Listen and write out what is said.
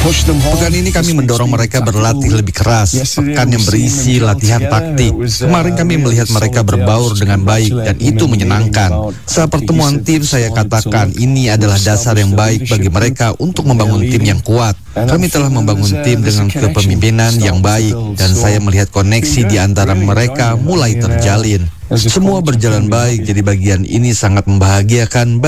Pekan ini kami mendorong mereka berlatih lebih keras. Pekan yang berisi latihan taktik. Kemarin kami melihat mereka berbaur dengan baik dan itu menyenangkan. Saat pertemuan tim saya katakan ini adalah dasar yang baik bagi mereka untuk membangun tim yang kuat. Kami telah membangun tim dengan kepemimpinan yang baik dan saya melihat koneksi di antara mereka mulai terjalin. Semua berjalan baik, jadi bagian ini sangat membahagiakan